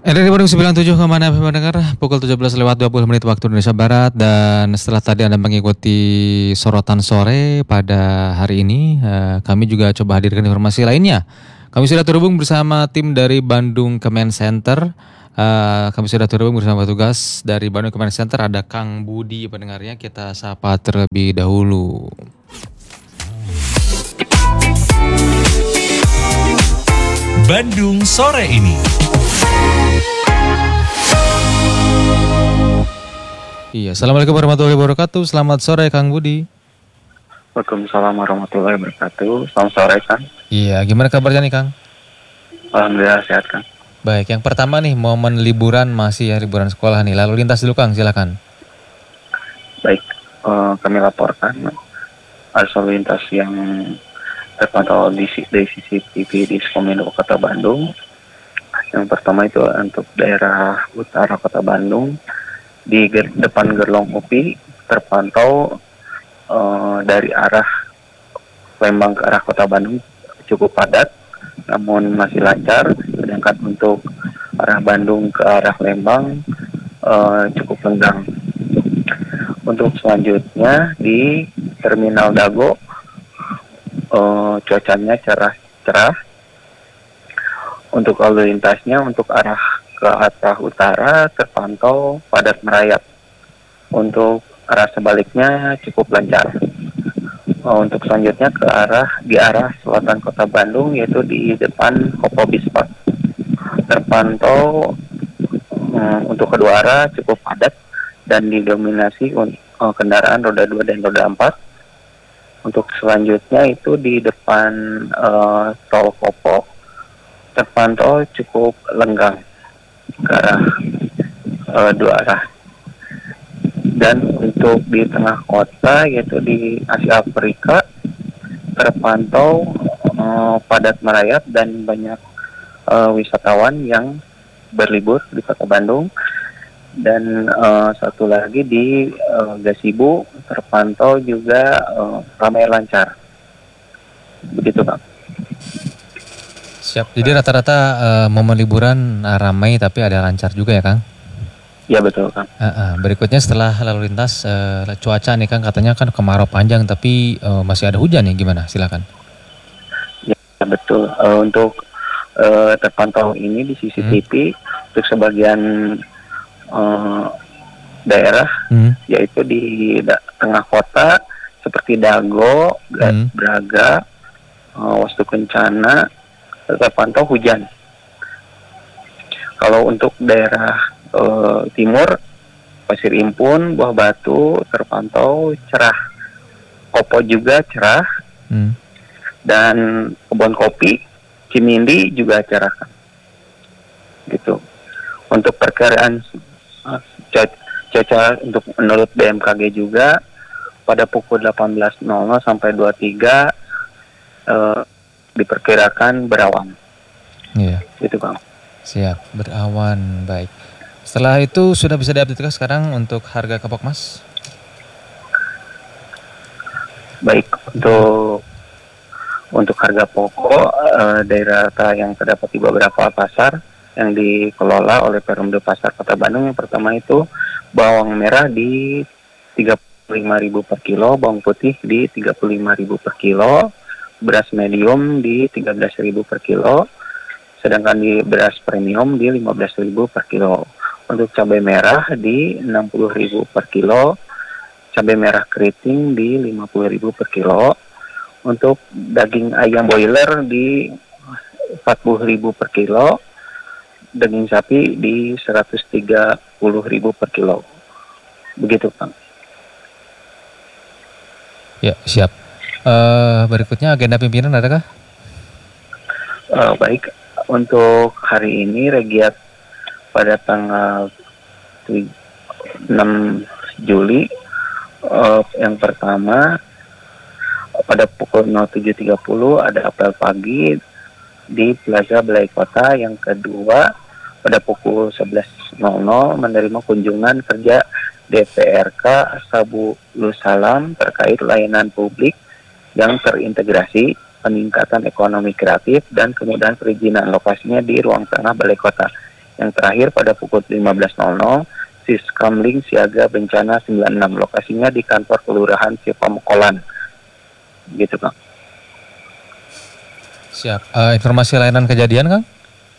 RRI Bandung 97,6 FM mendengar pukul 17 lewat 20 menit waktu Indonesia Barat. Dan setelah tadi Anda mengikuti sorotan sore pada hari ini, kami juga coba hadirkan informasi lainnya. Kami sudah terhubung bersama tim dari Bandung Command Center. Kami sudah terhubung bersama petugas dari Bandung Command Center. Ada Kang Budi pendengarnya, kita sapa terlebih dahulu. Bandung sore ini. Iya, Assalamualaikum warahmatullahi wabarakatuh. Selamat sore Kang Budi. Waalaikumsalam warahmatullahi wabarakatuh. Selamat sore Kang. Iya, gimana kabarnya nih Kang? Alhamdulillah sehat Kang. Baik, yang pertama nih momen liburan masih ya liburan sekolah nih. Lalu lintas dulu Kang, silakan. Baik, kami laporkan arus lalu lintas yang terpantau di CCTV di Kominfo Kota Bandung. Yang pertama itu untuk daerah utara Kota Bandung. Di depan Gerlong UPI terpantau dari arah Lembang ke arah Kota Bandung cukup padat, namun masih lancar. Sedangkan untuk arah Bandung ke arah Lembang cukup lenggang. Untuk selanjutnya di Terminal Dago cuacanya cerah. Untuk lalu lintasnya untuk arah ke arah utara terpantau padat merayap. Untuk arah sebaliknya cukup lancar. Untuk selanjutnya di arah selatan Kota Bandung, yaitu di depan Kopo Bispa, terpantau untuk kedua arah cukup padat dan didominasi kendaraan roda 2 dan roda 4. Untuk selanjutnya itu di depan tol Kopo terpantau cukup lenggang ke arah dua arah. Dan untuk di tengah kota, yaitu di Asia Afrika, terpantau padat merayap dan banyak wisatawan yang berlibur di Kota Bandung. Dan satu lagi di Gasibu terpantau juga ramai lancar. Begitu Pak. Siap. Jadi rata-rata momen liburan ramai tapi ada lancar juga ya Kang? Ya betul Kang. Berikutnya setelah lalu lintas cuaca nih Kang, katanya kan kemarau panjang tapi masih ada hujan nih, gimana? Silakan. Ya betul. Untuk terpantau ini di CCTV untuk sebagian daerah, yaitu di tengah kota seperti Dago, Braga, Wastu Kencana terpantau hujan. Kalau untuk daerah timur, Pasir Impun, Buah Batu terpantau cerah. Kopo juga cerah. Dan Kebon Kopi, Cimindi juga cerah. Gitu. Untuk perkiraan cuaca untuk menurut BMKG juga pada pukul 18.00 sampai 23 diperkirakan berawan. Iya. Gitu Bang. Siap, berawan. Baik. Setelah itu sudah bisa diupdate sekarang untuk harga kapok mas? Baik, untuk harga pokok daerah yang terdapat di beberapa pasar yang dikelola oleh Perumda Pasar Kota Bandung. Yang pertama itu bawang merah di 35.000 per kilo, bawang putih di 35.000 per kilo, beras medium di 13.000 per kilo, sedangkan di beras premium di 15.000 per kilo. Untuk cabai merah di 60.000 per kilo, cabai merah keriting di 50.000 per kilo. Untuk daging ayam boiler di 40.000 per kilo, daging sapi di 130.000 per kilo. Begitu Pak. Ya, siap. Berikutnya agenda pimpinan adakah? Baik, untuk hari ini Regiat pada tanggal 6 Juli yang pertama pada pukul 07.30 ada apel pagi di Plaza Balai Kota. Yang kedua pada pukul 11.00 menerima kunjungan kerja DPRK Sabulus Salam terkait layanan publik yang terintegrasi, peningkatan ekonomi kreatif, dan kemudahan perizinan lokasinya di ruang tengah Balai Kota. Yang terakhir pada pukul 15.00, Siskamling siaga bencana 96, lokasinya di kantor kelurahan Cipamokolan. Gitu, Kang. Siap. Informasi layanan kejadian, Kang?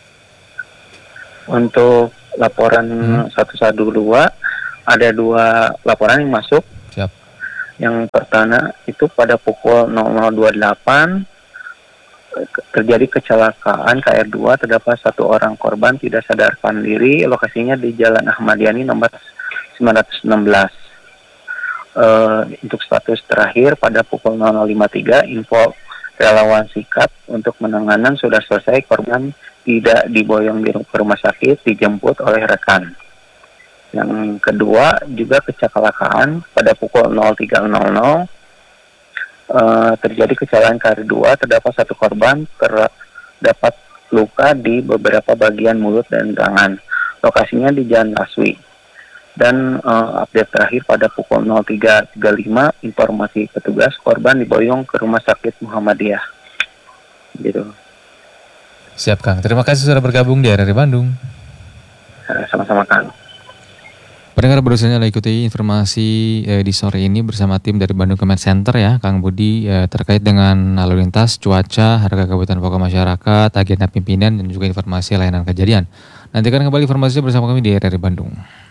Untuk laporan 112, ada 2 laporan yang masuk. Siap. Yang pertama itu pada pukul 00.28 terjadi kecelakaan KR2, terdapat 1 orang korban tidak sadarkan diri, lokasinya di Jalan Ahmad Yani nomor 916. Untuk status terakhir pada pukul 00.53, info relawan sikat untuk penanganan sudah selesai, korban tidak diboyong di rumah sakit, dijemput oleh rekan. Yang kedua juga kecelakaan pada pukul 03.00, terjadi kecelakaan KR2, terdapat 1 korban, terdapat luka di beberapa bagian mulut dan tangan, lokasinya di Jalan Laswi. Dan update terakhir pada pukul 03.35, informasi petugas korban diboyong ke Rumah Sakit Muhammadiyah. Gitu. Siap, Kang. Terima kasih sudah bergabung di RRI Bandung. Sama-sama, Kang. Pendengar berusaha ikuti informasi di sore ini bersama tim dari Bandung Command Center ya, Kang Budi, terkait dengan lalu lintas, cuaca, harga kebutuhan pokok masyarakat, agenda pimpinan, dan juga informasi layanan kejadian. Nantikan kembali informasi bersama kami di RRI Bandung.